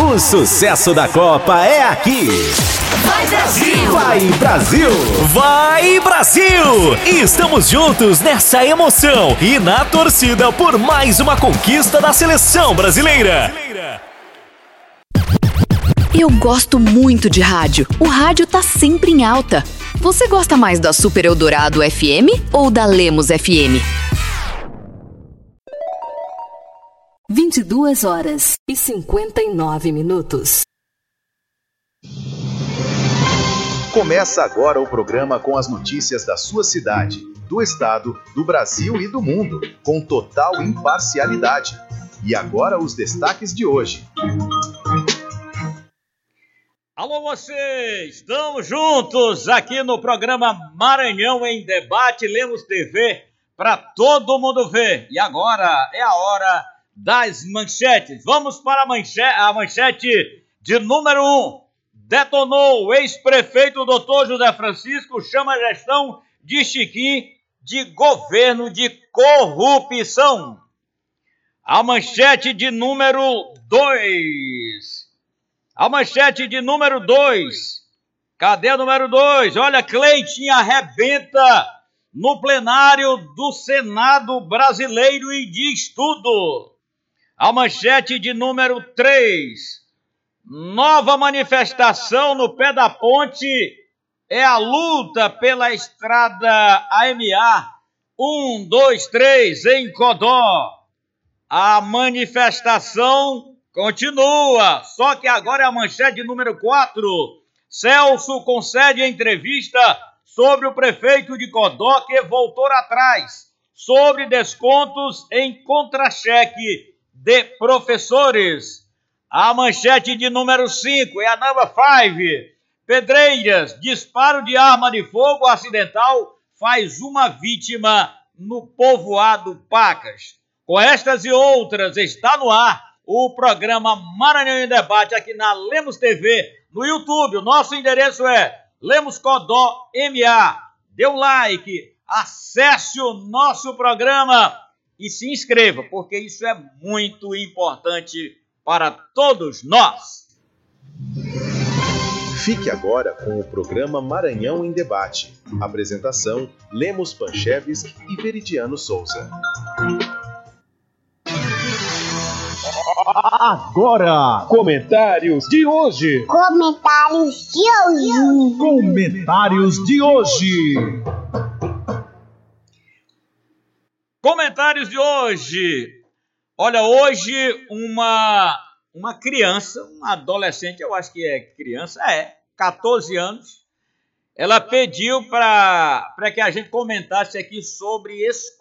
O sucesso da Copa é aqui. Vai Brasil! Vai Brasil! Vai Brasil! Estamos juntos nessa emoção e na torcida por mais uma conquista da seleção brasileira. Eu gosto muito de rádio. O rádio tá sempre em alta. Você gosta mais da Super Eldorado FM ou da Lemos FM? 22h59. Começa agora o programa com as notícias da sua cidade, do estado, do Brasil e do mundo, com total imparcialidade. E agora os destaques de hoje. Alô vocês, estamos juntos aqui no programa Maranhão em Debate, Lemos TV, para todo mundo ver. E agora é a hora das manchetes. Vamos para a manchete de número 1. Detonou o ex-prefeito Dr. José Francisco, chama a gestão de Chiquinho de governo de corrupção. A manchete de número 2. Cadê a número 2? Olha, Cleitinho arrebenta no plenário do Senado brasileiro e diz tudo. A manchete de número 3. Nova manifestação no pé da ponte é a luta pela estrada AMA 123 em Codó. A manifestação continua, só que agora é a manchete número 4. Celso concede entrevista sobre o prefeito de Codó que voltou atrás sobre descontos em contra-cheque de professores. A manchete de número 5 é a number 5. Pedreiras, disparo de arma de fogo acidental faz uma vítima no povoado Pacas. Com estas e outras, está no ar o programa Maranhão em Debate aqui na Lemos TV, no YouTube. O nosso endereço é Lemos Codó MA. Dê um like, acesse o nosso programa e se inscreva, porque isso é muito importante para todos nós. Fique agora com o programa Maranhão em Debate. Apresentação: Lemos Panchevski e Veridiano Souza. Agora, comentários de hoje. Comentários de hoje. Olha, hoje uma criança, uma adolescente, eu acho que é criança, 14 anos, ela pediu para que a gente comentasse aqui sobre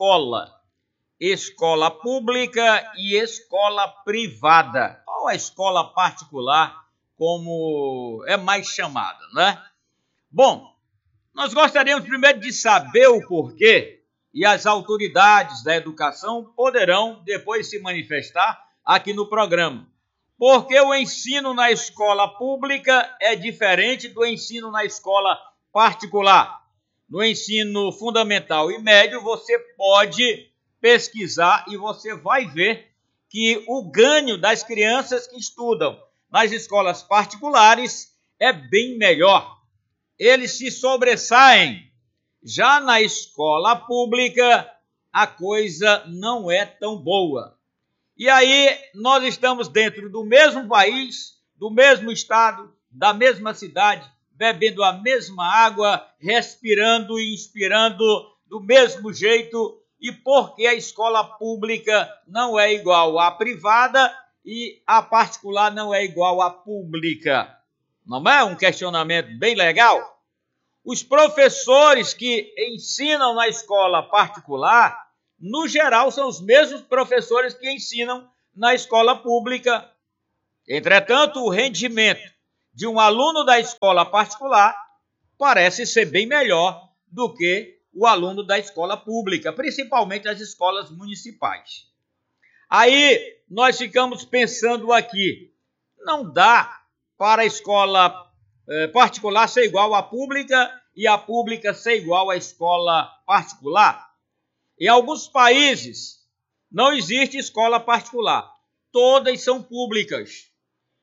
escola pública e escola privada, ou a escola particular, como é mais chamada, né? Bom, nós gostaríamos primeiro de saber o porquê, e as autoridades da educação poderão depois se manifestar aqui no programa. Porque o ensino na escola pública é diferente do ensino na escola particular. No ensino fundamental e médio, você pode pesquisar e você vai ver que o ganho das crianças que estudam nas escolas particulares é bem melhor. Eles se sobressaem. Já na escola pública, a coisa não é tão boa. E aí, nós estamos dentro do mesmo país, do mesmo estado, da mesma cidade, bebendo a mesma água, respirando e inspirando do mesmo jeito, e porque a escola pública não é igual à privada e a particular não é igual à pública. Não é um questionamento bem legal? Os professores que ensinam na escola particular, no geral, são os mesmos professores que ensinam na escola pública. Entretanto, o rendimento de um aluno da escola particular parece ser bem melhor do que o aluno da escola pública, principalmente as escolas municipais. Aí, nós ficamos pensando aqui, não dá para a escola particular ser igual à pública e a pública ser igual à escola particular. Em alguns países não existe escola particular, todas são públicas.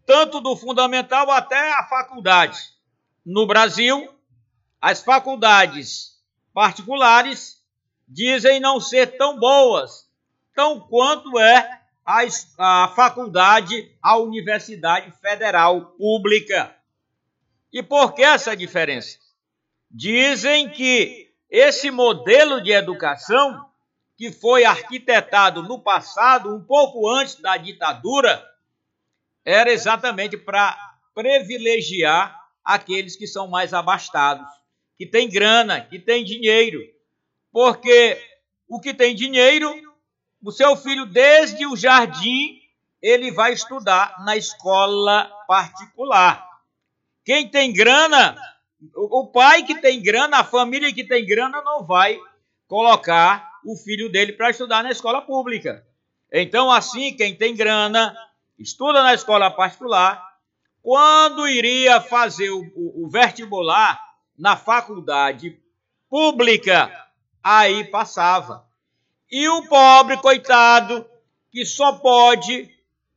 tanto do fundamental até a faculdade. No Brasil, as faculdades particulares dizem não ser tão boas, tão quanto é a faculdade, a Universidade Federal Pública. E por que essa diferença? Dizem que esse modelo de educação, que foi arquitetado no passado, um pouco antes da ditadura, era exatamente para privilegiar aqueles que são mais abastados, que têm grana, que têm dinheiro. Porque o que tem dinheiro, o seu filho, desde o jardim, ele vai estudar na escola particular. Quem tem grana, o pai que tem grana, a família que tem grana, não vai colocar o filho dele para estudar na escola pública. Então, assim, quem tem grana, estuda na escola particular, quando iria fazer o vestibular na faculdade pública, aí passava. E o pobre, coitado, que só pode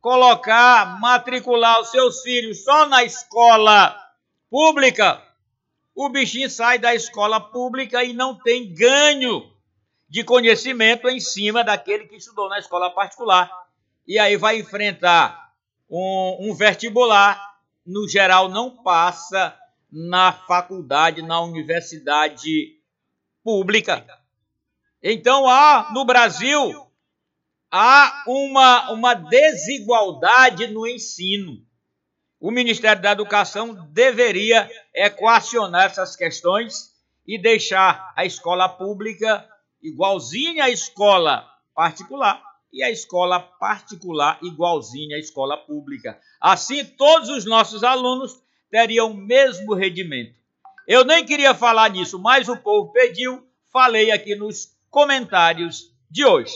matricular os seus filhos só na escola pública, o bichinho sai da escola pública e não tem ganho de conhecimento em cima daquele que estudou na escola particular. E aí vai enfrentar um vestibular, no geral não passa na faculdade, na universidade pública. Então, no Brasil, há uma desigualdade no ensino. O Ministério da Educação deveria equacionar essas questões e deixar a escola pública igualzinha à escola particular e a escola particular igualzinha à escola pública. Assim, todos os nossos alunos teriam o mesmo rendimento. Eu nem queria falar nisso, mas o povo pediu, falei aqui nos comentários de hoje.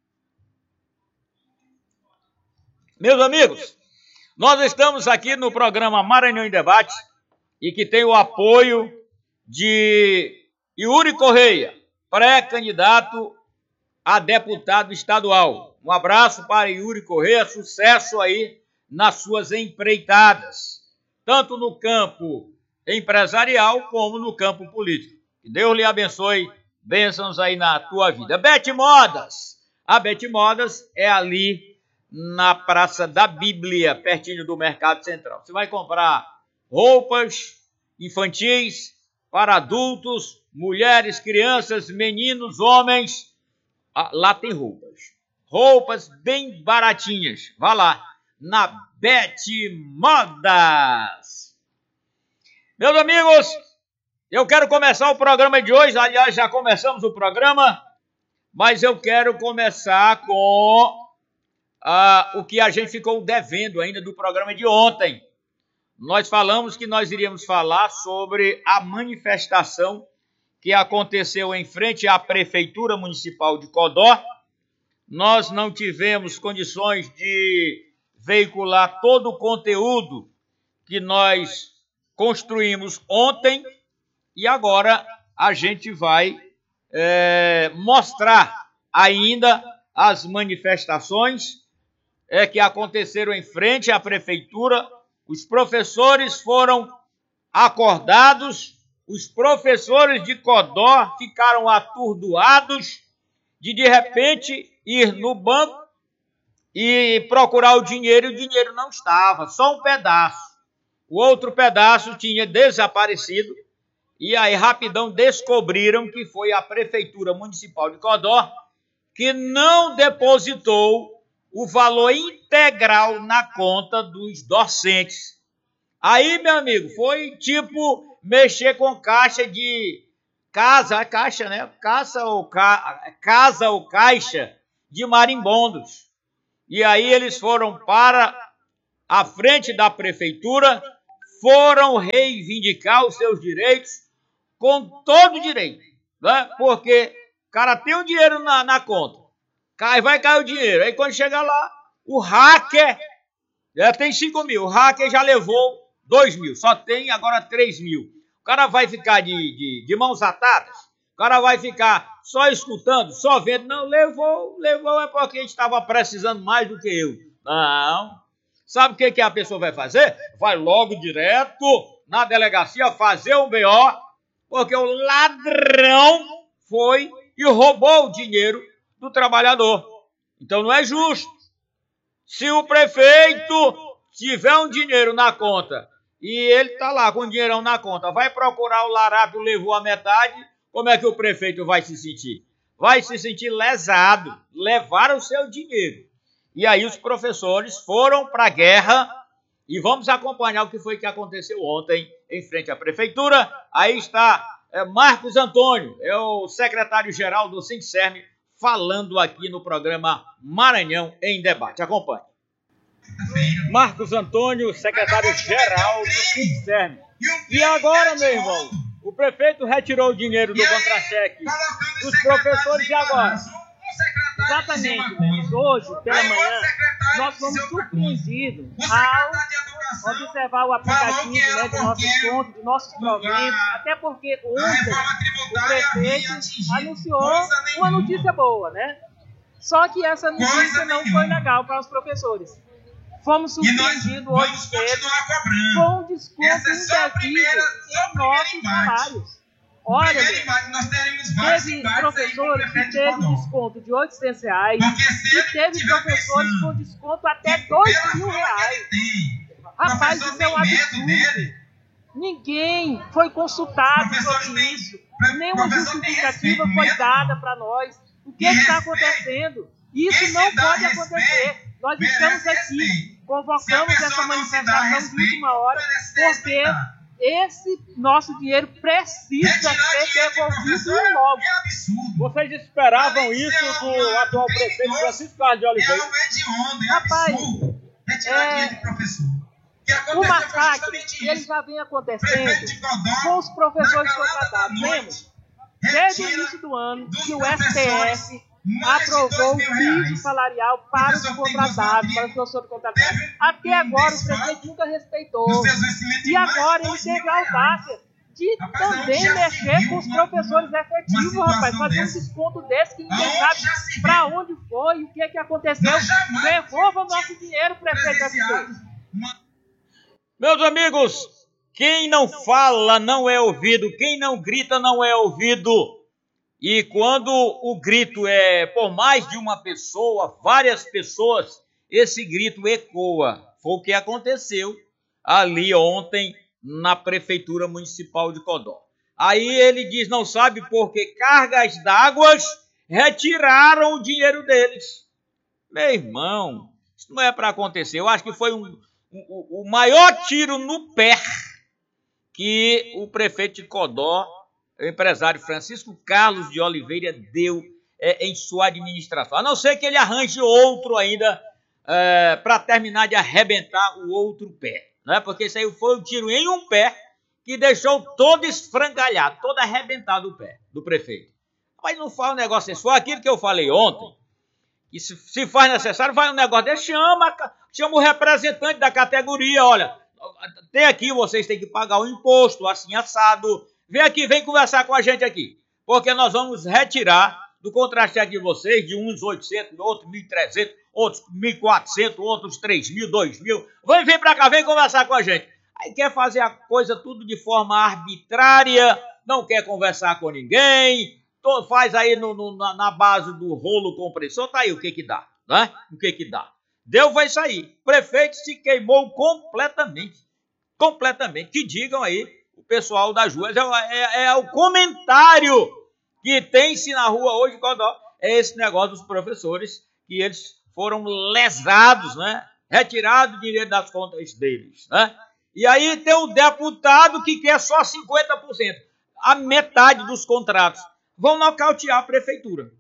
Meus amigos, nós estamos aqui no programa Maranhão em Debate e que tem o apoio de Yuri Correia, pré-candidato a deputado estadual. Um abraço para Yuri Correia, sucesso aí nas suas empreitadas, tanto no campo empresarial como no campo político. Que Deus lhe abençoe, bênçãos aí na tua vida. Bete Modas, a Bete Modas é ali na Praça da Bíblia, pertinho do Mercado Central. Você vai comprar roupas infantis para adultos, mulheres, crianças, meninos, homens. Lá tem roupas bem baratinhas. Vá lá, na Bete Modas. Meus amigos, eu quero começar o programa de hoje. Aliás, já começamos o programa, mas eu quero começar com o que a gente ficou devendo ainda do programa de ontem. Nós falamos que nós iríamos falar sobre a manifestação que aconteceu em frente à Prefeitura Municipal de Codó. Nós não tivemos condições de veicular todo o conteúdo que nós construímos ontem e agora a gente vai mostrar ainda as manifestações que aconteceram em frente à Prefeitura. Os professores foram acordados, os professores de Codó ficaram atordoados de repente ir no banco e procurar o dinheiro não estava, só um pedaço. O outro pedaço tinha desaparecido e aí rapidão descobriram que foi a Prefeitura Municipal de Codó que não depositou o valor integral na conta dos docentes. Aí, meu amigo, foi tipo mexer com caixa de caixa, né? Casa ou caixa de marimbondos. E aí eles foram para a frente da prefeitura, foram reivindicar os seus direitos com todo direito, né? Porque o cara tem o dinheiro na conta. Vai cair o dinheiro. Aí quando chega lá, o hacker já tem 5 mil. O hacker já levou 2 mil. Só tem agora 3 mil. O cara vai ficar de mãos atadas? O cara vai ficar só escutando, só vendo? Não, levou é porque a gente estava precisando mais do que eu. Não. Sabe o que a pessoa vai fazer? Vai logo direto na delegacia fazer um BO, porque o ladrão foi e roubou o dinheiro do trabalhador. Então não é justo. Se o prefeito tiver um dinheiro na conta e ele está lá com o dinheirão na conta, vai procurar o larápio, levou a metade, como é que o prefeito vai se sentir? Vai se sentir lesado, levaram o seu dinheiro. E aí os professores foram para a guerra e vamos acompanhar o que foi que aconteceu ontem em frente à prefeitura. Aí está Marcos Antônio, é o secretário-geral do Sincerme, falando aqui no programa Maranhão em Debate. Acompanhe. Marcos Antônio, secretário-geral do Sincerme. E agora, meu irmão, o prefeito retirou o dinheiro do contra-cheque dos professores e agora? Exatamente, Lemes. Hoje, pela manhã, nós fomos surpreendidos ao observar o aplicativo, né, do nosso conto, dos nossos proventos, até porque ontem o prefeito anunciou uma notícia boa, né? Só que essa notícia não foi legal para os professores. Fomos surpreendidos hoje cedo com um desconto indevido em nossos salários. Olha, teve professores que teve desconto de R$800 e teve professores com desconto até R$2.000. Rapaz, isso é um absurdo. Ninguém foi consultado sobre isso. Nenhuma justificativa foi dada para nós. O que está acontecendo? Isso não pode acontecer. Nós estamos aqui, convocamos essa manifestação de última hora, porque esse nosso dinheiro precisa ser devolvido logo. Vocês esperavam isso do atual prefeito Francisco Carlos de Oliveira? Rapaz, o massacre ele já vem acontecendo com os professores contratados. Lembra? Desde o início do ano que o STF aprovou o piso salarial para os contratados, para os professores contratados. Até agora o prefeito nunca respeitou. E agora ele teve a audácia de também mexer com os professores efetivos, rapaz. Fazer um desconto desse que ninguém sabe para onde foi, o que é que aconteceu. Devolva o nosso dinheiro, prefeito efetivo. Meus amigos, quem não fala não é ouvido, quem não grita não é ouvido. E quando o grito é por mais de uma pessoa, várias pessoas, esse grito ecoa. Foi o que aconteceu ali ontem na Prefeitura Municipal de Codó. Aí ele diz, não sabe por que cargas d'água retiraram o dinheiro deles. Meu irmão, isso não é para acontecer. Eu acho que foi o maior tiro no pé que o prefeito de Codó, o empresário Francisco Carlos de Oliveira, deu em sua administração. A não ser que ele arranje outro ainda para terminar de arrebentar o outro pé. Né? Porque isso aí foi um tiro em um pé que deixou todo esfrangalhado, todo arrebentado o pé do prefeito. Mas não faz um negócio desse. Foi aquilo que eu falei ontem. Que se faz necessário, vai um negócio desse, chama o representante da categoria. Olha, tem aqui, vocês têm que pagar o imposto, assim assado. Vem aqui, vem conversar com a gente aqui, porque nós vamos retirar do contra-cheque de vocês de uns 800, outros 1.300, outros 1.400, outros 3.000, 2.000. Vem pra cá, vem conversar com a gente. Aí quer fazer a coisa tudo de forma arbitrária, não quer conversar com ninguém, faz aí na base do rolo compressor, tá aí o que dá, né? O que dá. Deu, vai sair. O prefeito se queimou completamente. Que digam aí o pessoal das ruas. É o comentário que tem-se na rua hoje, quando é esse negócio dos professores, que eles foram lesados, né? Retirados o dinheiro das contas deles, né? E aí tem o deputado que quer só 50%, a metade dos contratos. Vão nocautear a prefeitura.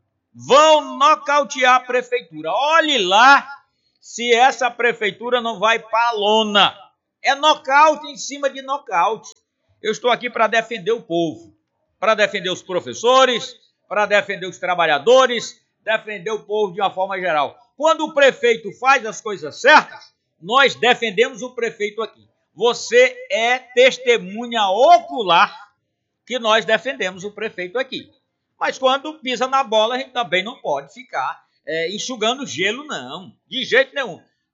Olhe lá se essa prefeitura não vai para a lona. É nocaute em cima de nocaute. Eu estou aqui para defender o povo, para defender os professores, para defender os trabalhadores, defender o povo de uma forma geral. Quando o prefeito faz as coisas certas, nós defendemos o prefeito aqui. Você é testemunha ocular que nós defendemos o prefeito aqui. Mas quando pisa na bola, a gente também não pode ficar enxugando gelo, não. De jeito nenhum.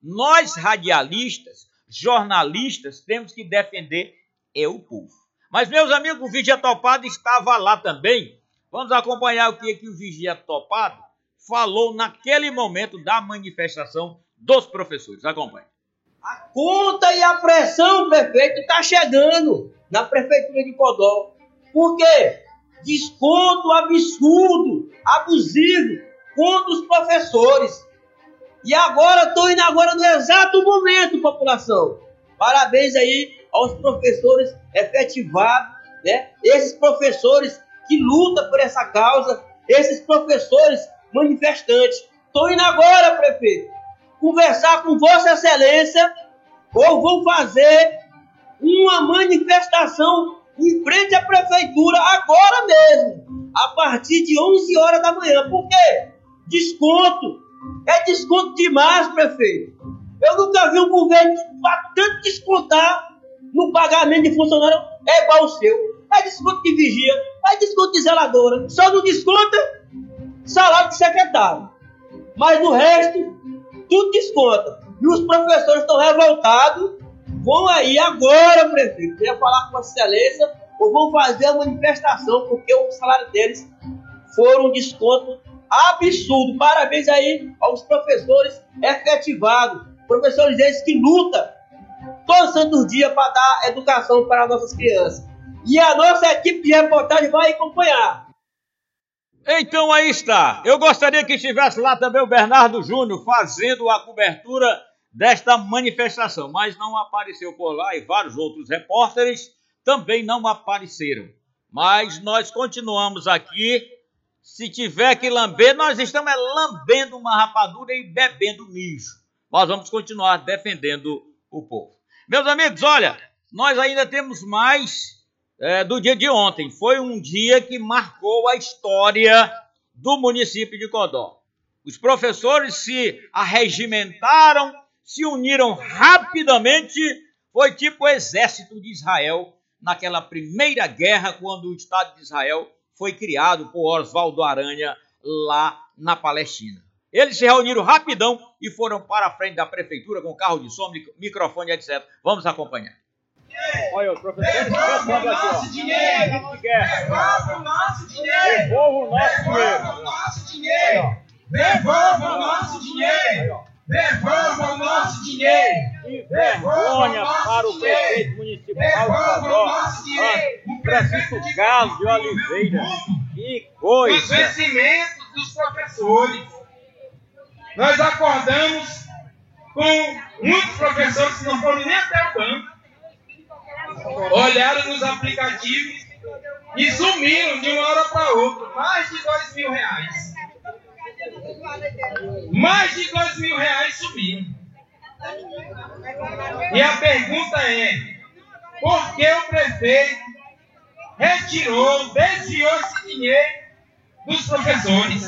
Nós, radialistas, jornalistas, temos que defender o povo. Mas, meus amigos, o Vigia Topado estava lá também. Vamos acompanhar o que o Vigia Topado falou naquele momento da manifestação dos professores. Acompanhe. A conta e a pressão, prefeito, está chegando na prefeitura de Codó. Por quê? Desconto absurdo, abusivo contra os professores. E agora, estou indo agora no exato momento, população. Parabéns aí aos professores efetivados, né? Esses professores que lutam por essa causa, esses professores manifestantes. Estou indo agora, prefeito, conversar com Vossa Excelência, ou vou fazer uma manifestação em frente à prefeitura agora mesmo, a partir de 11 horas da manhã. Por quê? Desconto. É desconto demais, prefeito. Eu nunca vi um governo tanto descontar no pagamento de funcionário igual o seu. É desconto de vigia, é desconto de zeladora. Só não desconta salário de secretário. Mas no resto, tudo desconta. E os professores estão revoltados. Vão aí agora, prefeito, queria falar com a excelência, ou vão fazer a manifestação, porque o salário deles foram um desconto absurdo. Parabéns aí aos professores efetivados, professores esses que lutam todo santo dia para dar educação para nossas crianças. E a nossa equipe de reportagem vai acompanhar. Então aí está. Eu gostaria que estivesse lá também o Bernardo Júnior fazendo a cobertura desta manifestação, mas não apareceu por lá e vários outros repórteres também não apareceram. Mas nós continuamos aqui. Se tiver que lamber, nós estamos lambendo uma rapadura e bebendo mijo. Nós vamos continuar defendendo o povo. Meus amigos, olha, nós ainda temos mais do dia de ontem. Foi um dia que marcou a história do município de Codó. Os professores se arregimentaram, se uniram rapidamente. Foi tipo o exército de Israel naquela primeira guerra, quando o Estado de Israel foi criado por Oswaldo Aranha lá na Palestina. Eles se reuniram rapidão e foram para a frente da prefeitura com carro de som, microfone, etc. Vamos acompanhar. Olha, os professores pensando aqui, ó. Dinheiro de guerra. Devolva o nosso dinheiro. Devolva o nosso dinheiro. Devolva o nosso dinheiro. Devolva o nosso dinheiro. Que vergonha para o prefeito municipal de Codó, Francisco Carlos de Oliveira. Que coisa! Os vencimentos dos professores. Nós acordamos com muitos professores que não foram nem até o banco. Olharam nos aplicativos e sumiram de uma hora para outra. Mais de R$2.000. Mais de R$2.000 sumiram. E a pergunta é: por que o prefeito desviou esse dinheiro dos professores?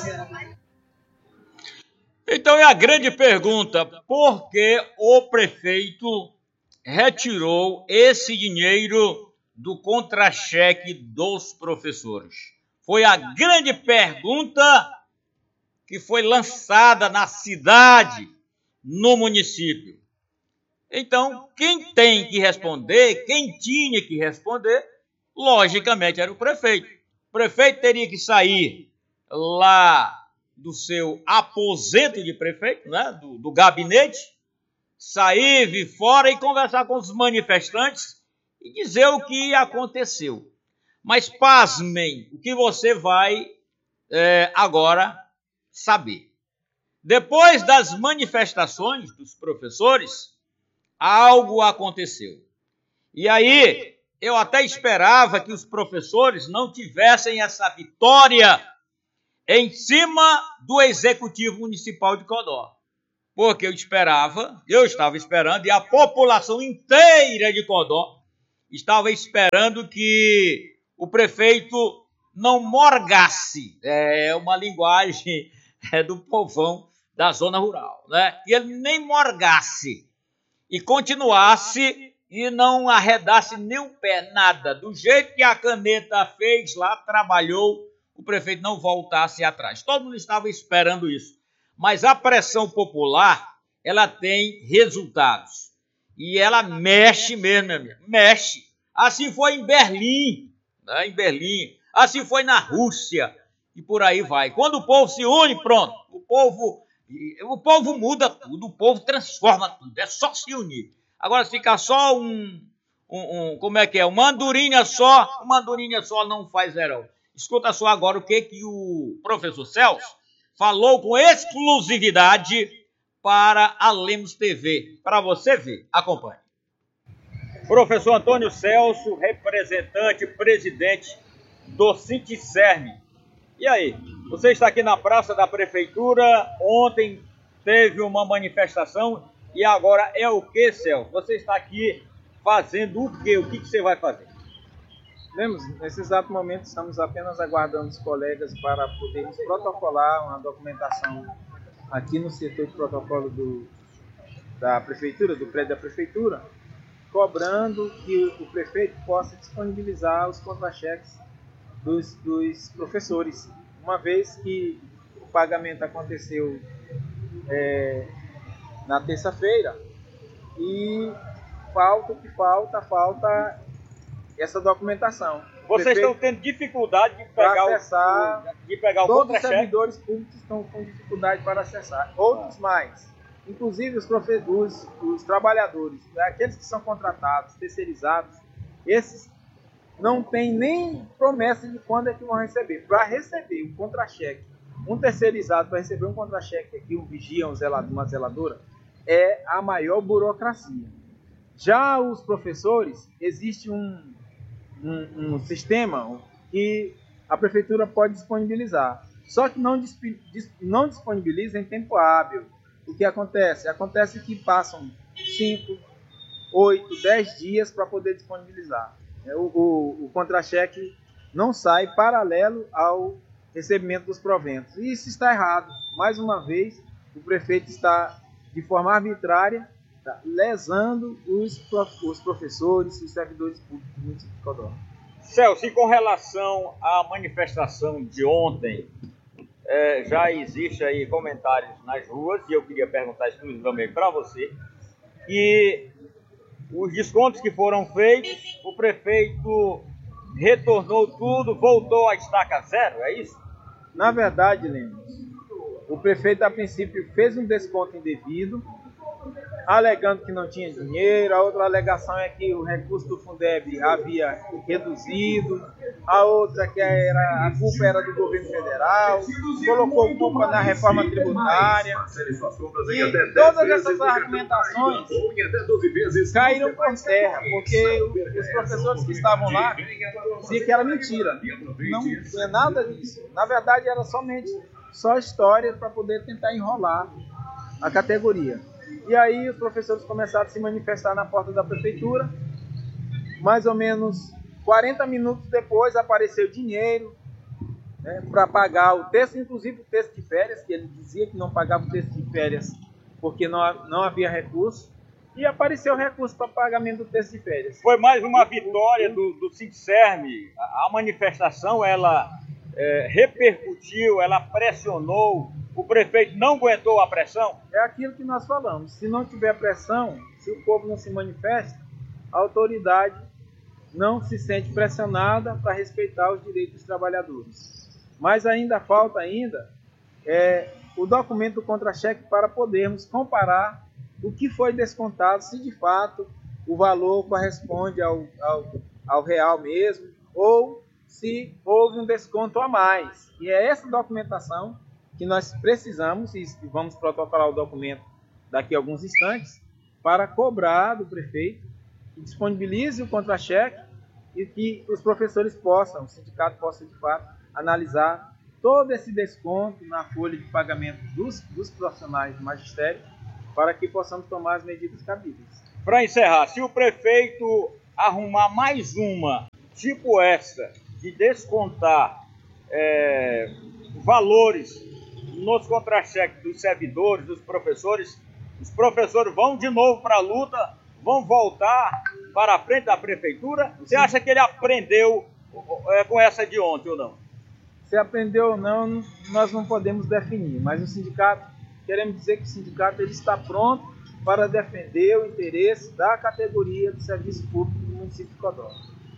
Então é a grande pergunta: por que o prefeito retirou esse dinheiro do contra-cheque dos professores? Foi a grande pergunta que foi lançada na cidade, no município. Então, quem tem que responder, quem tinha que responder, logicamente era o prefeito. O prefeito teria que sair lá do seu aposento de prefeito, né, do gabinete, sair, vir fora e conversar com os manifestantes e dizer o que aconteceu. Mas pasmem, o que você vai agora saber. Depois das manifestações dos professores, algo aconteceu. E aí, eu até esperava que os professores não tivessem essa vitória em cima do Executivo Municipal de Codó. Porque eu estava esperando, e a população inteira de Codó estava esperando que o prefeito não morgasse. É uma linguagem do povão da zona rural, né? Que ele nem morgasse e continuasse e não arredasse nem o pé, nada. Do jeito que a caneta fez lá, trabalhou, o prefeito não voltasse atrás. Todo mundo estava esperando isso. Mas a pressão popular, ela tem resultados. E ela mexe mesmo, meu amigo. Mexe. Assim foi em Berlim, né? Em Berlim. Assim foi na Rússia. E por aí vai. Quando o povo se une, pronto. O povo muda tudo. O povo transforma tudo. É só se unir. Agora, se ficar só como é que é? Uma andorinha só não faz verão. Escuta só agora o que o professor Celso falou com exclusividade para a Lemos TV. Para você ver. Acompanhe. Professor Antônio Celso, representante, presidente do Sinticerme. E aí, você está aqui na Praça da Prefeitura, ontem teve uma manifestação e agora é o que, Celso? Você está aqui fazendo o quê? O que você vai fazer? Lemos, nesse exato momento estamos apenas aguardando os colegas para podermos protocolar uma documentação aqui no setor de protocolo da Prefeitura, do prédio da Prefeitura, cobrando que o prefeito possa disponibilizar os contra-cheques dos professores, uma vez que o pagamento aconteceu na terça-feira e falta essa documentação. Vocês estão tendo dificuldade de pegar o todos os contra-cheque? servidores públicos estão com dificuldade para acessar, outros mais. Inclusive os trabalhadores, aqueles que são contratados, terceirizados, esses não têm nem promessa de quando é que vão receber. Para receber um contra-cheque, um terceirizado para receber um contra-cheque aqui, um vigia, uma zeladora, é a maior burocracia. Já os professores, existe um sistema que a prefeitura pode disponibilizar, só que não disponibiliza em tempo hábil. O que acontece? Acontece que passam 5, 8, 10 dias para poder disponibilizar. O contra-cheque não sai paralelo ao recebimento dos proventos. E isso está errado. Mais uma vez, o prefeito está, de forma arbitrária, lesando os professores, os servidores públicos do município de Codó. Celso, e com relação à manifestação de ontem, já existe aí comentários nas ruas, e eu queria perguntar exclusivamente para você, que os descontos que foram feitos, o prefeito retornou tudo, voltou à estaca zero, é isso? Na verdade, Lemos, o prefeito a princípio fez um desconto indevido, alegando que não tinha dinheiro. A outra alegação é que o recurso do Fundeb havia reduzido, a outra que a culpa era do governo federal, colocou culpa na reforma tributária, e todas essas argumentações caíram por terra, porque os professores que estavam lá diziam que era mentira, não é nada disso. Na verdade era só história para poder tentar enrolar a categoria. E aí os professores começaram a se manifestar na porta da prefeitura. Mais ou menos 40 minutos depois apareceu dinheiro, né, para pagar o texto, inclusive o texto de férias, que ele dizia que não pagava o texto de férias porque não havia recurso. E apareceu o recurso para pagamento do texto de férias. Foi mais uma vitória do Sinticerme. A manifestação, ela repercutiu, ela pressionou. O prefeito não aguentou a pressão? É aquilo que nós falamos. Se não tiver pressão, se o povo não se manifesta, a autoridade não se sente pressionada para respeitar os direitos dos trabalhadores. Mas ainda falta o documento do contra-cheque para podermos comparar o que foi descontado, se de fato o valor corresponde ao real mesmo, ou se houve um desconto a mais. E é essa documentação que nós precisamos, e vamos protocolar o documento daqui a alguns instantes, para cobrar do prefeito que disponibilize o contra-cheque e que os professores possam, o sindicato possa de fato analisar todo esse desconto na folha de pagamento dos profissionais do magistério, para que possamos tomar as medidas cabíveis. Para encerrar, se o prefeito arrumar mais uma, tipo essa, de descontar valores nos contra-cheques dos servidores, dos professores, os professores vão de novo para a luta, vão voltar para a frente da prefeitura. Você acha que ele aprendeu com essa de ontem ou não? Se aprendeu ou não, nós não podemos definir, mas o sindicato queremos dizer que o sindicato ele está pronto para defender o interesse da categoria do serviço público do município de Codó.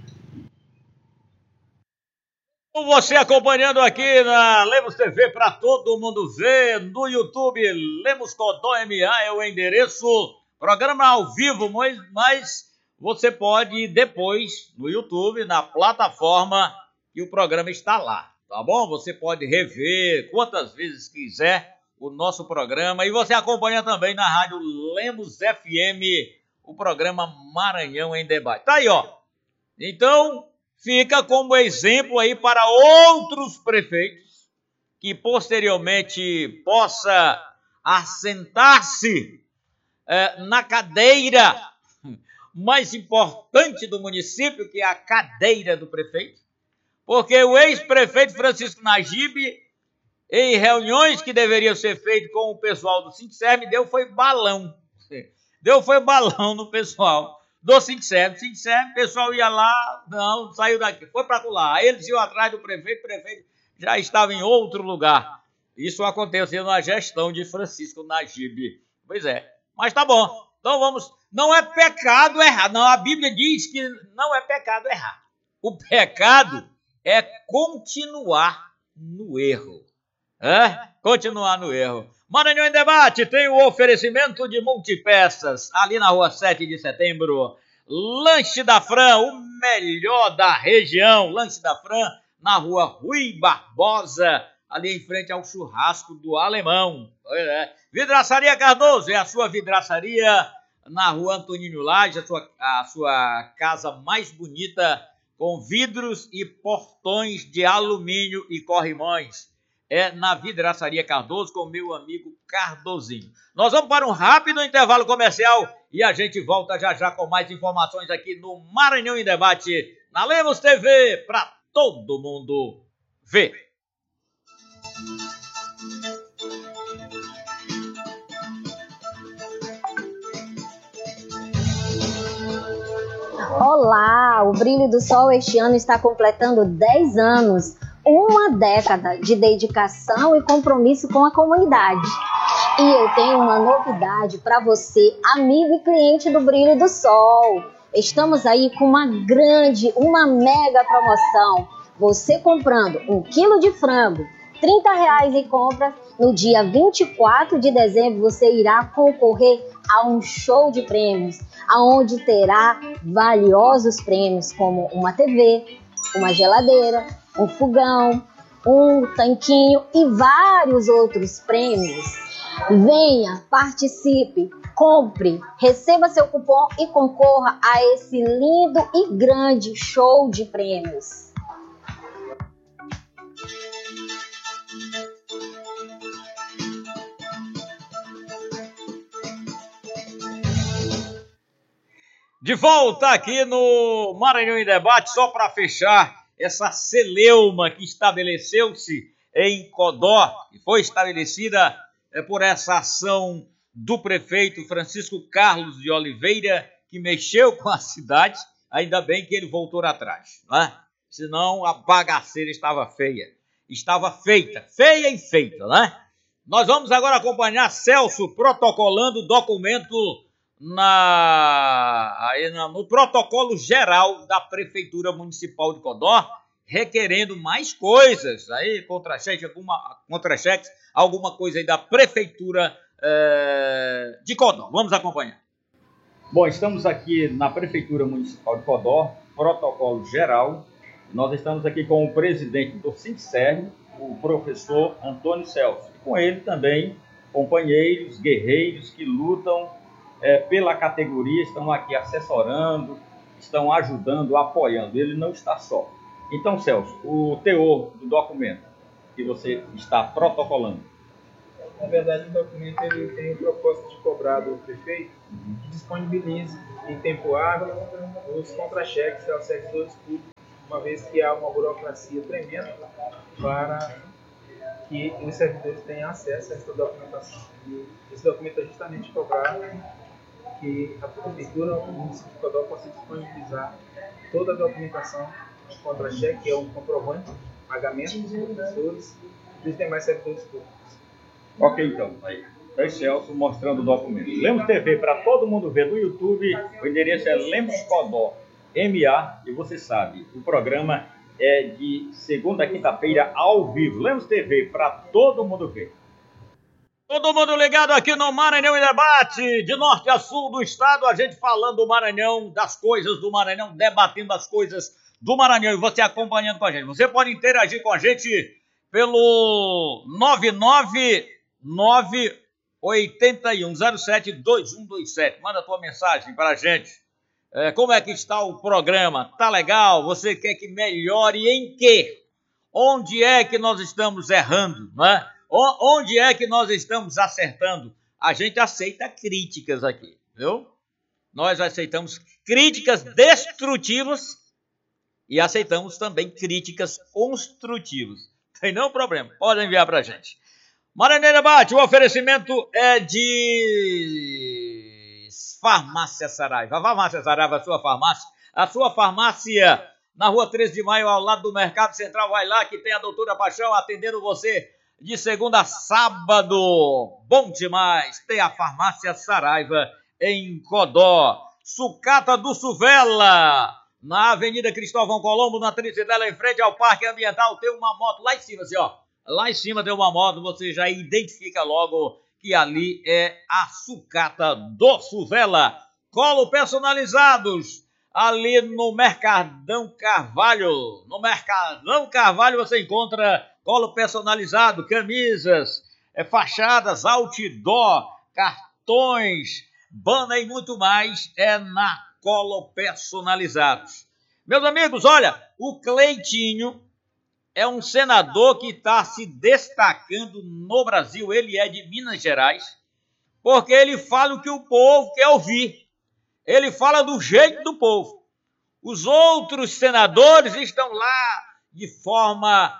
Você acompanhando aqui na Lemos TV para todo mundo ver, no YouTube, Lemos Codó MA é o endereço, programa ao vivo, mas você pode ir depois no YouTube, na plataforma, que o programa está lá, tá bom? Você pode rever quantas vezes quiser o nosso programa e você acompanha também na rádio Lemos FM, o programa Maranhão em Debate. Tá aí, ó. Então, fica como exemplo aí para outros prefeitos que posteriormente possa assentar-se na cadeira mais importante do município, que é a cadeira do prefeito, porque o ex-prefeito Francisco Nagibe, em reuniões que deveriam ser feitas com o pessoal do Sindserv, deu balão no pessoal do Sindserv. O pessoal ia lá, não, saiu daqui, foi para lá. Aí eles iam atrás do prefeito, o prefeito já estava em outro lugar. Isso aconteceu na gestão de Francisco Nagibe. Pois é, mas tá bom. Então vamos, não é pecado errar, não, a Bíblia diz que não é pecado errar. O pecado é continuar no erro. Continuar no erro. Maranhão em Debate tem o oferecimento de multipeças, ali na rua 7 de setembro. Lanche da Fran, o melhor da região. Lanche da Fran, na rua Rui Barbosa, ali em frente ao churrasco do Alemão. Vidraçaria Cardoso, é a sua vidraçaria na rua Antoninho Lage, a sua casa mais bonita, com vidros e portões de alumínio e corrimões. É na Vidraçaria Cardoso com o meu amigo Cardozinho. Nós vamos para um rápido intervalo comercial e a gente volta já já com mais informações aqui no Maranhão em Debate, na Lemos TV, para todo mundo ver. Olá, o Brilho do Sol este ano está completando 10 anos. Uma década de dedicação e compromisso com a comunidade. E eu tenho uma novidade para você, amigo e cliente do Brilho do Sol. Estamos aí com uma mega promoção. Você comprando 1 quilo de frango, R$30 em compras, no dia 24 de dezembro você irá concorrer a um show de prêmios, onde terá valiosos prêmios como uma TV, uma geladeira, um fogão, um tanquinho e vários outros prêmios. Venha, participe, compre, receba seu cupom e concorra a esse lindo e grande show de prêmios. De volta aqui no Maranhão em Debate, só para fechar essa celeuma que estabeleceu-se em Codó, e foi estabelecida por essa ação do prefeito Francisco Carlos de Oliveira, que mexeu com a cidade. Ainda bem que ele voltou atrás, né? Senão a bagaceira estava feia. Estava feia e feita, né? Nós vamos agora acompanhar Celso protocolando o documento no protocolo geral da Prefeitura Municipal de Codó, requerendo mais coisas, aí, contra-cheques, alguma coisa aí da Prefeitura de Codó. Vamos acompanhar. Bom, estamos aqui na Prefeitura Municipal de Codó, protocolo geral. Nós estamos aqui com o presidente do Sindserv, o professor Antônio Celso. E com ele também companheiros, guerreiros que lutam pela categoria, estão aqui assessorando, estão ajudando, apoiando. Ele não está só. Então, Celso, o teor do documento que você está protocolando. Na verdade, o documento ele tem o propósito de cobrar do prefeito que disponibilize em tempo hábil os contra-cheques aos servidores públicos, uma vez que há uma burocracia tremenda para que os servidores tenham acesso a essa documentação. Esse documento é justamente cobrar que a Prefeitura, o município de Codó, possa disponibilizar toda a documentação de contra-cheque, que é um comprovante de pagamento dos professores e dos demais servidores públicos. Ok, então. Aí. Celso mostrando o documento. Lemos TV para todo mundo ver no YouTube. O endereço é Lemos Codó, MA. E você sabe, o programa é de segunda a quinta-feira ao vivo. Lemos TV para todo mundo ver. Todo mundo ligado aqui no Maranhão em Debate, de norte a sul do estado, a gente falando do Maranhão, das coisas do Maranhão, debatendo as coisas do Maranhão e você acompanhando com a gente. Você pode interagir com a gente pelo 999-8107-2127. Manda a tua mensagem para a gente. Como é que está o programa? Tá legal? Você quer que melhore em quê? Onde é que nós estamos errando, né? Onde é que nós estamos acertando? A gente aceita críticas aqui, viu? Nós aceitamos críticas destrutivas e aceitamos também críticas construtivas. Tem nenhum problema, pode enviar pra gente. Maranhão Debate, o oferecimento é de Farmácia Saraiva. A Farmácia Saraiva, a sua farmácia na rua 13 de maio, ao lado do Mercado Central. Vai lá que tem a doutora Paixão atendendo você de segunda a sábado. Bom demais. Tem a Farmácia Saraiva em Codó. Sucata do Suvela, na Avenida Cristóvão Colombo, na Tricedela, em frente ao Parque Ambiental. Tem uma moto lá em cima, assim, ó. Lá em cima tem uma moto, você já identifica logo que ali é a Sucata do Suvela. Colo personalizados ali no Mercadão Carvalho. No Mercadão Carvalho você encontra colo personalizado, camisas, fachadas, outdoor, cartões, banner e muito mais na Colo Personalizados. Meus amigos, olha, o Cleitinho é um senador que está se destacando no Brasil. Ele é de Minas Gerais, porque ele fala o que o povo quer ouvir. Ele fala do jeito do povo. Os outros senadores estão lá de forma,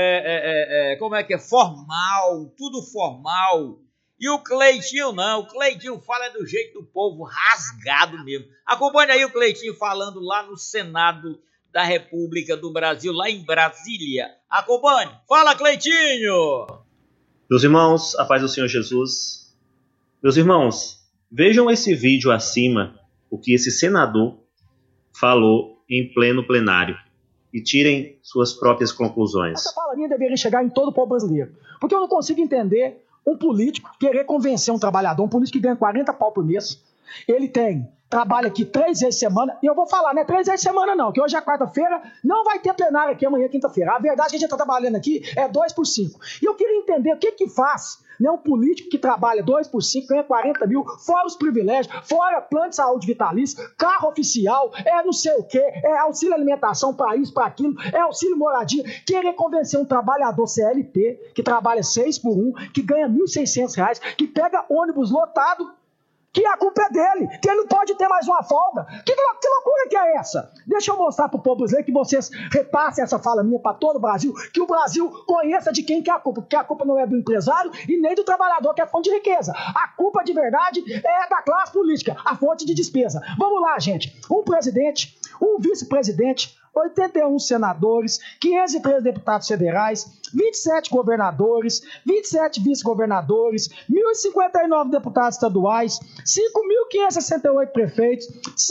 formal, tudo formal. E o Cleitinho não, o Cleitinho fala do jeito do povo, rasgado mesmo. Acompanhe aí o Cleitinho falando lá no Senado da República do Brasil, lá em Brasília. Acompanhe. Fala, Cleitinho! Meus irmãos, a paz do Senhor Jesus. Meus irmãos, vejam esse vídeo acima, o que esse senador falou em pleno plenário, e tirem suas próprias conclusões. Essa fala minha deveria chegar em todo o povo brasileiro, porque eu não consigo entender um político querer convencer um trabalhador, um político que ganha 40 pau por mês, ele trabalha aqui 3 vezes semana, e eu vou falar, não é 3 vezes semana não, que hoje é quarta-feira, não vai ter plenário aqui amanhã, quinta-feira. A verdade é que a gente está trabalhando aqui é 2 por 5. E eu queria entender o que faz, né, um político que trabalha 2 por 5, ganha 40 mil, fora os privilégios, fora plano de saúde vitalício, carro oficial, não sei o quê, auxílio alimentação para isso, para aquilo, auxílio moradia, querer convencer um trabalhador CLT, que trabalha 6 por 1, que ganha R$ 1.600, que pega ônibus lotado, que a culpa é dele, que ele não pode ter mais uma folga. Que loucura que é essa? Deixa eu mostrar para o povo brasileiro, que vocês repassem essa fala minha para todo o Brasil, que o Brasil conheça de quem que é a culpa, porque a culpa não é do empresário e nem do trabalhador, que é fonte de riqueza. A culpa de verdade é da classe política, a fonte de despesa. Vamos lá, gente. Um presidente, um vice-presidente, 81 senadores, 513 deputados federais, 27 governadores, 27 vice-governador,s 1.059 deputados estaduais, 5.568 prefeitos,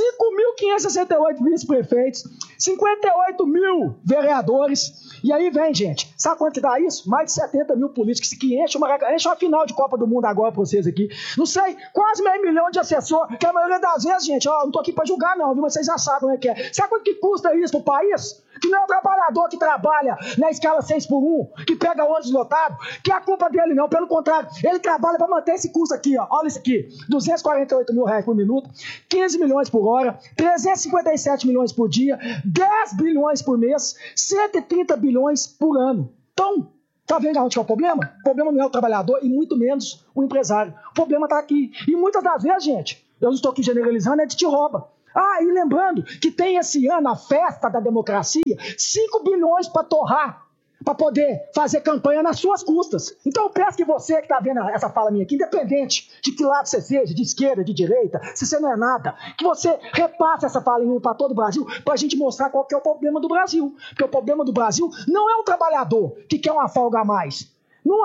5.568 vice-prefeitos, 58 mil vereadores. E aí vem, gente, sabe quanto dá isso? Mais de 70 mil políticos, que enche uma final de Copa do Mundo agora pra vocês aqui. Não sei, quase meio milhão de assessor, que a maioria das vezes, gente, não tô aqui pra julgar não, viu? Mas vocês já sabem o que é. Sabe quanto que custa isso pro país? Que não é o trabalhador que trabalha na escala 6 por 1, que pega ônibus lotado, que é a culpa dele não, pelo contrário, ele trabalha para manter esse custo aqui, ó. Olha isso aqui, 248 mil reais por minuto, 15 milhões por hora, 357 milhões por dia, 10 bilhões por mês, 130 bilhões por ano. Então, tá vendo onde é o problema? O problema não é o trabalhador e muito menos o empresário. O problema tá aqui. E muitas das vezes, gente, eu não estou aqui generalizando, é de te rouba. E lembrando que tem esse ano a festa da democracia, 5 bilhões para torrar, para poder fazer campanha nas suas custas. Então eu peço que você que está vendo essa fala minha aqui, independente de que lado você seja, de esquerda, de direita, se você não é nada, que você repasse essa fala minha para todo o Brasil, para a gente mostrar qual que é o problema do Brasil. Porque o problema do Brasil não é um trabalhador que quer uma folga a mais. Não é.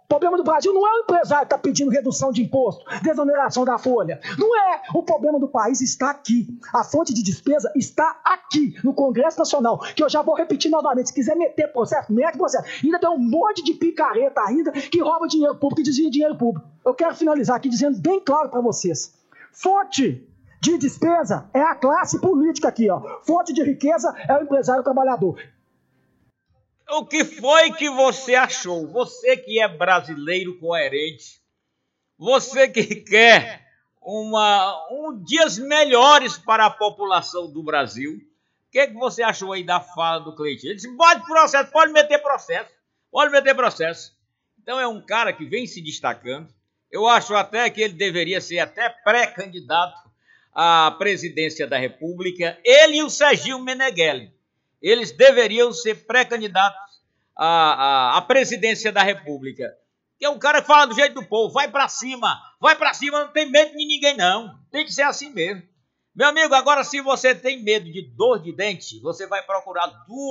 problema do Brasil não é o empresário que está pedindo redução de imposto, desoneração da folha. Não é. O problema do país está aqui. A fonte de despesa está aqui, no Congresso Nacional, que eu já vou repetir novamente. Se quiser meter processo, mete processo. Ainda tem um monte de picareta ainda que rouba dinheiro público e desvia dinheiro público. Eu quero finalizar aqui dizendo bem claro para vocês. Fonte de despesa é a classe política aqui, ó. Fonte de riqueza é o empresário trabalhador. O que foi que você achou? Você que é brasileiro coerente, você que quer dias melhores para a população do Brasil, o que você achou aí da fala do Cleitinho? Ele disse, pode meter processo. Então é um cara que vem se destacando. Eu acho até que ele deveria ser até pré-candidato à presidência da República. Ele e o Serginho Meneghelli. Eles deveriam ser pré-candidatos à presidência da República. É um cara que fala do jeito do povo, vai pra cima, não tem medo de ninguém não, tem que ser assim mesmo. Meu amigo, agora se você tem medo de dor de dente, você vai procurar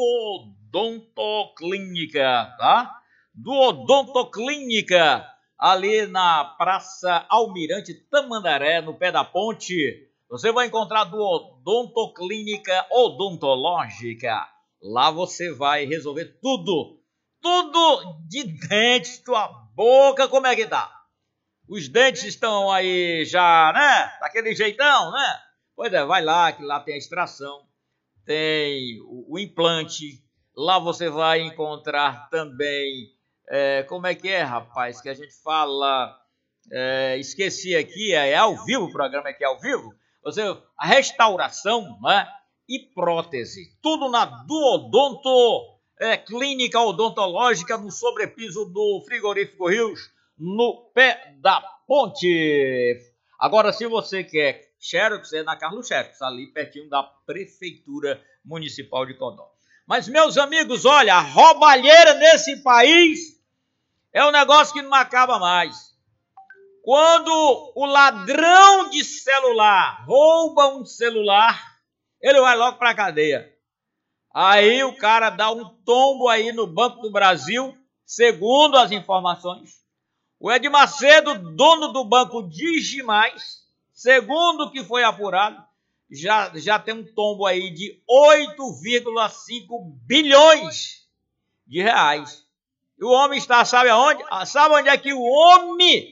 Duodontoclínica, tá? Duodontoclínica, ali na Praça Almirante Tamandaré, no pé da ponte. Você vai encontrar Duodontoclínica Odontológica. Lá você vai resolver tudo de dentes, tua boca, como é que tá? Os dentes estão aí já, né? Daquele jeitão, né? Pois é, vai lá, que lá tem a extração, tem o implante. Lá você vai encontrar também, como é que é, rapaz, que a gente fala, esqueci aqui, é ao vivo, o programa aqui é ao vivo. A restauração, né, e prótese. Tudo na Duodonto, clínica odontológica, no sobrepiso do frigorífico Rios, no pé da ponte. Agora, se você quer Xerox, é na Carlos Xerox, ali pertinho da Prefeitura Municipal de Codó. Mas, meus amigos, olha, a roubalheira nesse país é um negócio que não acaba mais. Quando o ladrão de celular rouba um celular, ele vai logo para a cadeia. Aí o cara dá um tombo aí no Banco do Brasil, segundo as informações. O Edir Macedo, dono do banco Digimais, segundo o que foi apurado, já tem um tombo aí de 8,5 bilhões de reais. E o homem está, sabe aonde? Sabe onde é que o homem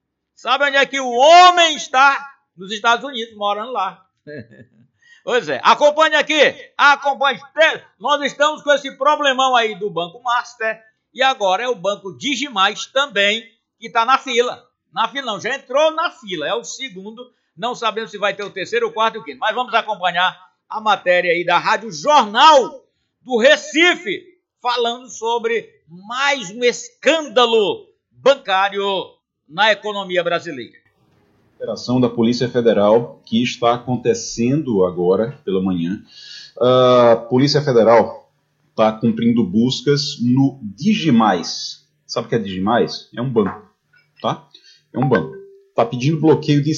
está? Nos Estados Unidos, morando lá. Pois é, acompanhe aqui, acompanhe. Nós estamos com esse problemão aí do Banco Master e agora é o Banco Digimais também, que está na fila. Na fila não, já entrou na fila, é o segundo, não sabemos se vai ter o terceiro, o quarto e o quinto. Mas vamos acompanhar a matéria aí da Rádio Jornal do Recife, falando sobre mais um escândalo bancário na economia brasileira. Operação da Polícia Federal que está acontecendo agora pela manhã. A Polícia Federal está cumprindo buscas no Digimais. Sabe o que é Digimais? É um banco, tá? É um banco. Está pedindo bloqueio de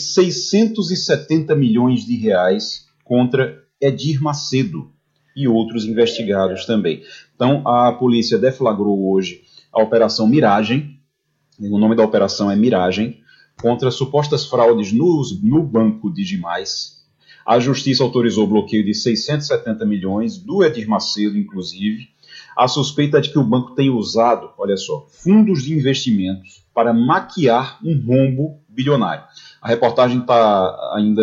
670 milhões de reais contra Edir Macedo e outros investigados também. Então, a polícia deflagrou hoje a Operação Miragem. O nome da operação é Miragem, contra supostas fraudes no Banco Digimais. A Justiça autorizou o bloqueio de 670 milhões, do Edir Macedo, inclusive. A suspeita é de que o banco tem usado, olha só, fundos de investimentos para maquiar um rombo bilionário. A reportagem está ainda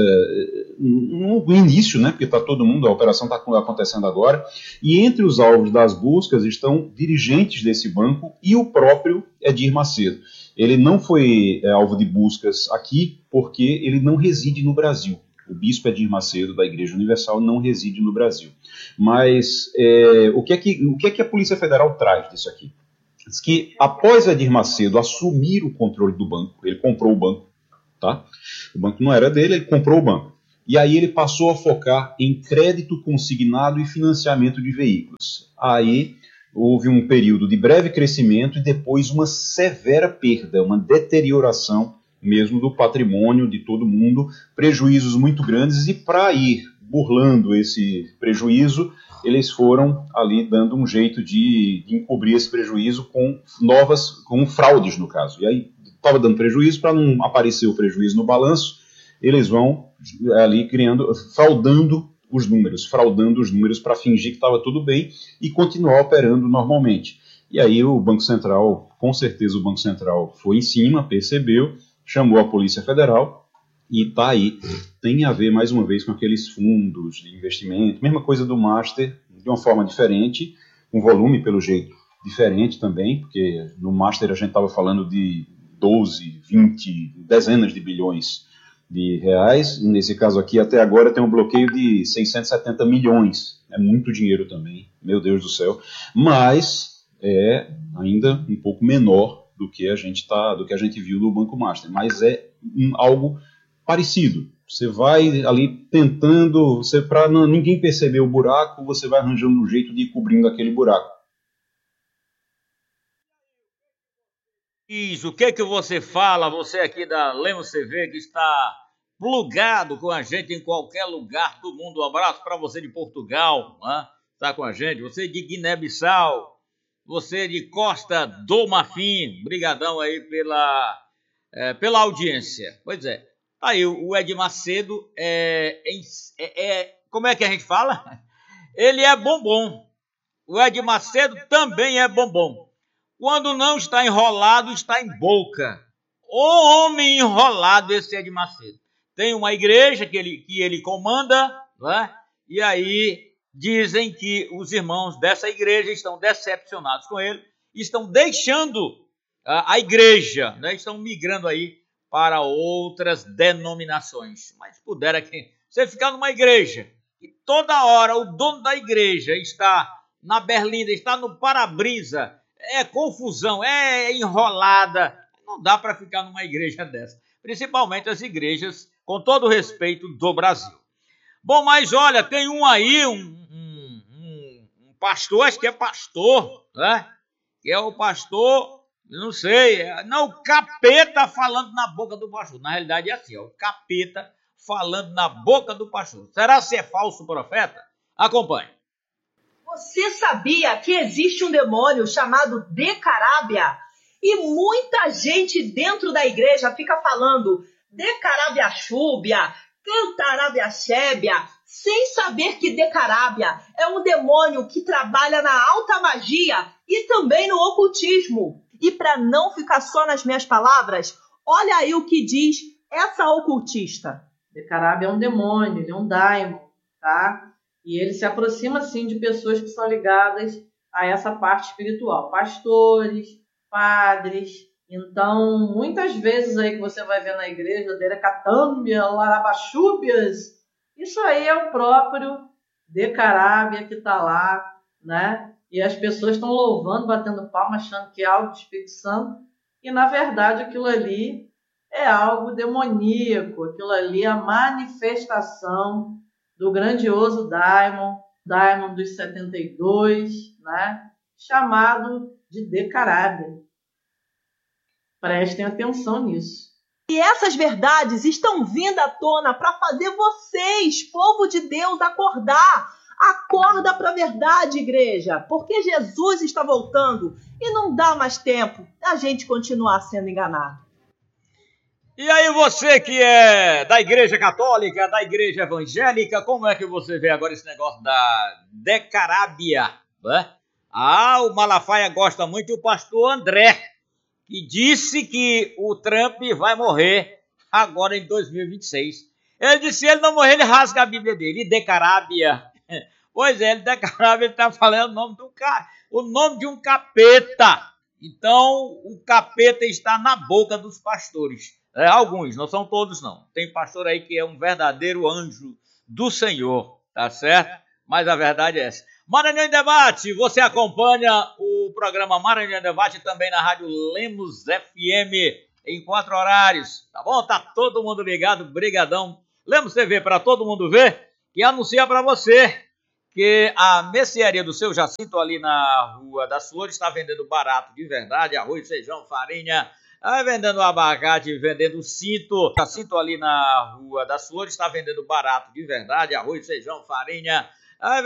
no início, né, porque está todo mundo, a operação está acontecendo agora, e entre os alvos das buscas estão dirigentes desse banco e o próprio Edir Macedo. Ele não foi alvo de buscas aqui porque ele não reside no Brasil. O bispo Edir Macedo, da Igreja Universal, não reside no Brasil. Mas o que é que a Polícia Federal traz disso aqui? Diz que após Edir Macedo assumir o controle do banco, ele comprou o banco, tá? O banco não era dele, ele comprou o banco. E aí ele passou a focar em crédito consignado e financiamento de veículos. Aí houve um período de breve crescimento e depois uma severa perda, uma deterioração mesmo do patrimônio de todo mundo, prejuízos muito grandes, e para ir burlando esse prejuízo, eles foram ali dando um jeito de encobrir esse prejuízo com fraudes, no caso. E aí estava dando prejuízo, para não aparecer o prejuízo no balanço, eles vão ali fraudando os números para fingir que estava tudo bem e continuar operando normalmente. E aí o Banco Central, com certeza o Banco Central foi em cima, percebeu, chamou a Polícia Federal e está aí. Tem a ver, mais uma vez, com aqueles fundos de investimento, mesma coisa do Master, de uma forma diferente, um volume, pelo jeito, diferente também, porque no Master a gente estava falando de 12, 20, dezenas de bilhões de reais. Nesse caso aqui, até agora, tem um bloqueio de 670 milhões. É muito dinheiro também, meu Deus do céu. Mas é ainda um pouco menor do que a gente viu no Banco Master. Mas é algo parecido. Você vai ali tentando, para ninguém perceber o buraco, você vai arranjando um jeito de ir cobrindo aquele buraco. Isso, o que você fala, você aqui da Lemos TV, que está plugado com a gente em qualquer lugar do mundo. Um abraço para você de Portugal, né? Está com a gente. Você de Guiné-Bissau, você de Costa do Marfim, brigadão aí pela audiência. Pois é, aí o Ed Macedo como é que a gente fala? Ele é bombom. O Ed Macedo também é bombom. Quando não está enrolado, está em boca. O homem enrolado, esse Ed Macedo. Tem uma igreja que ele comanda, né? E aí dizem que os irmãos dessa igreja estão decepcionados com ele, estão deixando a igreja, né? Estão migrando aí para outras denominações. Mas pudera que você ficar numa igreja e toda hora o dono da igreja está na berlinda, está no para-brisa, é confusão, é enrolada. Não dá para ficar numa igreja dessa. Principalmente as igrejas, com todo o respeito, do Brasil. Bom, mas olha, tem um pastor, acho que é pastor, né? Que é o pastor, não sei, o capeta falando na boca do pastor. Na realidade é assim, o capeta falando na boca do pastor. Será que é falso profeta? Acompanhe. Você sabia que existe um demônio chamado Decarábia? E muita gente dentro da igreja fica falando Decarábia Chúbia, Cantarábia Xébia, sem saber que Decarábia é um demônio que trabalha na alta magia e também no ocultismo. E para não ficar só nas minhas palavras, olha aí o que diz essa ocultista. Decarábia é um demônio, ele é um daimon, tá? E ele se aproxima, sim, de pessoas que são ligadas a essa parte espiritual. Pastores, padres. Então, muitas vezes aí que você vai ver na igreja, Derecatâmbia, Larabachúbias, isso aí é o próprio Decarábia que está lá, né? E as pessoas estão louvando, batendo palma, achando que é algo do Espírito Santo. E, na verdade, aquilo ali é algo demoníaco. Aquilo ali é a manifestação do grandioso Daimon dos 72, né? Chamado de Decarábia. Prestem atenção nisso. E essas verdades estão vindo à tona para fazer vocês, povo de Deus, acordar. Acorda para a verdade, igreja, porque Jesus está voltando e não dá mais tempo a gente continuar sendo enganado. E aí você que é da igreja católica, da igreja evangélica, como é que você vê agora esse negócio da Decarábia, né? O Malafaia gosta muito, e o pastor André, que disse que o Trump vai morrer agora em 2026. Ele disse que se ele não morrer, ele rasga a Bíblia dele. E Decarábia, pois é, Decarábia, ele está falando o nome de um capeta. Então, o capeta está na boca dos pastores. Alguns, não são todos não. Tem pastor aí que é um verdadeiro anjo do Senhor, tá certo? Mas a verdade é essa. Maranhão em Debate, você acompanha o programa Maranhão em Debate também na Rádio Lemos FM em 4 horários, tá bom? Tá todo mundo ligado, brigadão. Lemos TV para todo mundo ver, que anuncia para você que a mercearia do Seu Jacinto ali na Rua das Flores está vendendo barato de verdade, arroz, feijão, farinha, Aí vendendo abacate, vendendo cinto. Cinto ali na Rua das Flores, está vendendo barato de verdade, arroz, feijão, farinha. Aí